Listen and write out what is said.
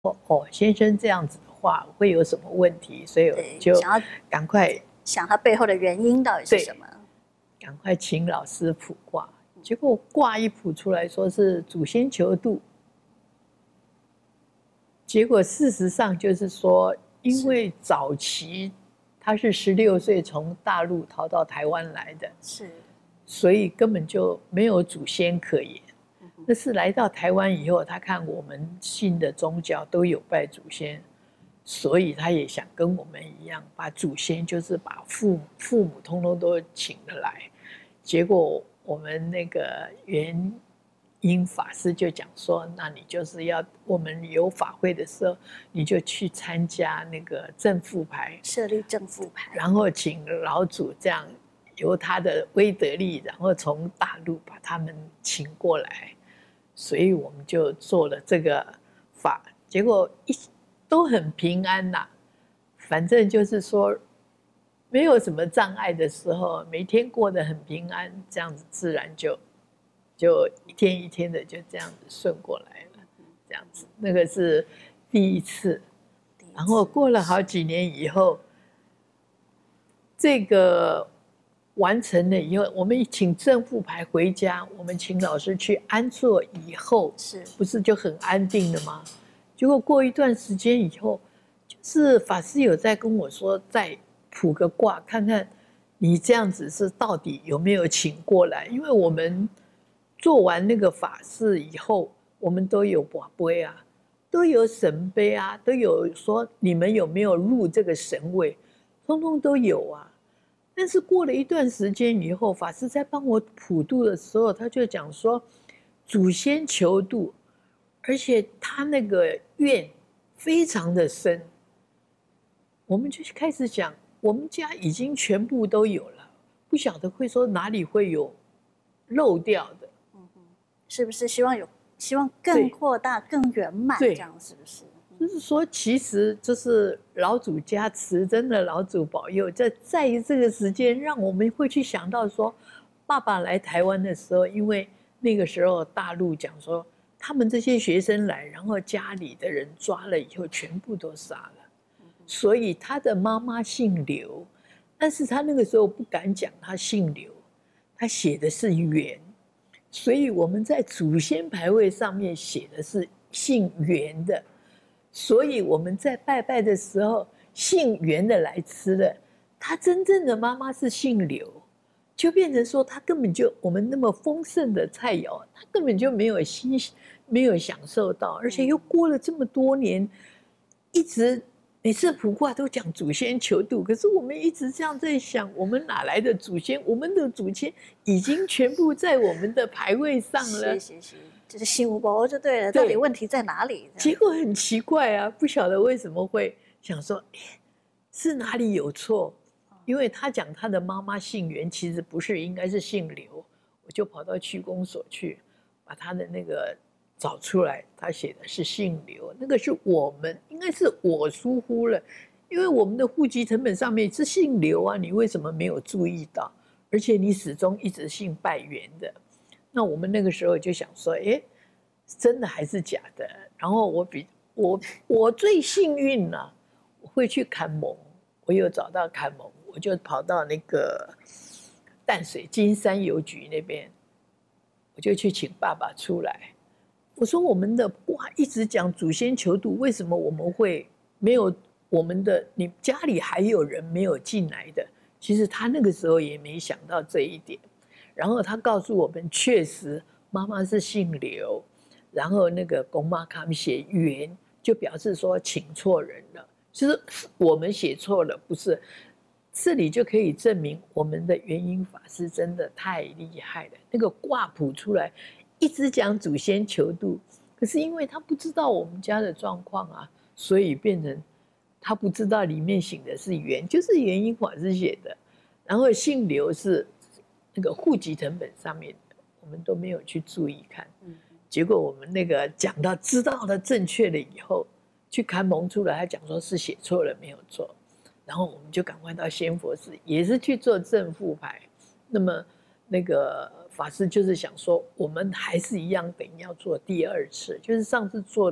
哦，先生这样子的话会有什么问题，所以我就赶快想他背后的原因到底是什么， 赶快请老师卜卦。结果卦一卜出来说是祖先求度，结果事实上就是说，因为早期他是16岁从大陆逃到台湾来的，所以根本就没有祖先可言。那是来到台湾以后，他看我们信的宗教都有拜祖先，所以他也想跟我们一样，把祖先就是把父母通通都请了来。结果我们那个元英法师就讲说，那你就是要我们有法会的时候，你就去参加那个正副牌， 设立正副牌， 然后请老祖这样由他的威德力，然后从大陆把他们请过来。所以我们就做了这个法，结果都很平安啦。反正就是说，没有什么障碍的时候，每天过得很平安，这样子自然就一天一天的就这样子顺过来了。这样子，那个是第一次。然后过了好几年以后，这个完成了以后，我们请正副牌回家，我们请老师去安坐以后，不是就很安定了吗？结果过一段时间以后，就是法师有在跟我说，再卜个卦，看看你这样子是到底有没有请过来。因为我们做完那个法事以后，我们都有跋杯啊，都有神杯啊，都有说你们有没有入这个神位，通通都有啊。但是过了一段时间以后，法师在帮我普渡的时候，他就讲说，祖先求度，而且他那个愿非常的深。我们就开始讲，我们家已经全部都有了，不晓得会说哪里会有漏掉的。 是不是希望更扩大、更圆满？这样是不是？ 就是说，其实就是老祖加持，真的老祖保佑，在于这个时间，让我们会去想到说，爸爸来台湾的时候，因为那个时候大陆讲说，他们这些学生来，然后家里的人抓了以后，全部都杀了，所以他的妈妈姓刘，但是他那个时候不敢讲他姓刘，他写的是元，所以我们在祖先牌位上面写的是姓元的。所以我们在拜拜的时候，姓袁的来吃了，他真正的妈妈是姓刘，就变成说他根本就我们那么丰盛的菜肴，他根本就没有享受到，而且又过了这么多年，一直每次卜卦都讲祖先求度，可是我们一直这样在想，我们哪来的祖先？我们的祖先已经全部在我们的牌位上了。 是。就是心无包就对了，到底问题在哪里？ 结果很奇怪啊，不晓得为什么会想说，是哪里有错？因为他讲他的妈妈姓袁，其实不是，应该是姓刘。我就跑到区公所去，把他的那个找出来，他写的是姓刘，那个是我们应该是我疏忽了，因为我们的户籍成本上面是姓刘啊，你为什么没有注意到？而且你始终一直姓拜袁的。那我们那个时候就想说，真的还是假的？然后我最幸运了，我会去坎蒙，我有找到坎蒙，我就跑到那个淡水金山邮局那边，我就去请爸爸出来。我说我们的卦一直讲祖先求度，为什么我们会没有我们的？你家里还有人没有进来的？其实他那个时候也没想到这一点。然后他告诉我们，确实妈妈是姓刘，然后那个公妈他们写元，就表示说请错人了。其实我们写错了，不是。这里就可以证明我们的元英法师真的太厉害了。那个卦谱出来，一直讲祖先求度，可是因为他不知道我们家的状况啊，所以变成他不知道里面写的是元，就是元英法师写的。然后姓刘是那个户籍成本上面的，我们都没有去注意看。结果我们那个讲到知道了正确了以后，去看蒙出来，他讲说是写错了，没有错。然后我们就赶快到仙佛寺，也是去做正副牌。那么那个法师就是想说，我们还是一样，等要做第二次，就是上次做